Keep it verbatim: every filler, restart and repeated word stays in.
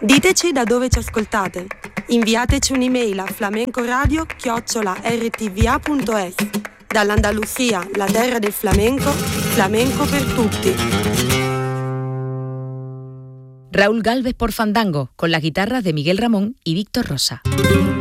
Diteci da dove ci ascoltate. Inviateci un'email a flamencoradio chiocciola erre ti vi a punto es. Dall'Andalusia, la terra del flamenco, flamenco per tutti. Raúl Gálvez por Fandango, con la guitarra de Miguel Ramón y Víctor Rosa.